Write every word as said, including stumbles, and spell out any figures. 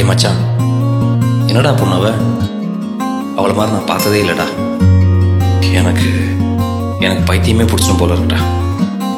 டேய் மச்சான், என்னடா பொண்ணவ? அவளை மாதிரி நான் பார்த்ததே இல்லைடா. எனக்கு எனக்கு பைத்தியமே பிடிச்சும் போல இருக்குடா.